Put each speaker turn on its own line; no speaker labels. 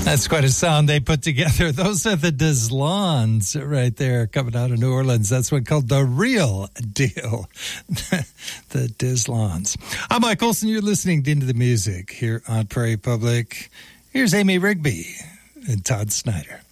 That's quite a sound they put together. Those are the Deslons right there coming out of New Orleans. That's one called The Real Deal. The Deslons. I'm Mike Olson. You're listening to Into the Music here on Prairie Public. Here's Amy Rigby and Todd Snyder.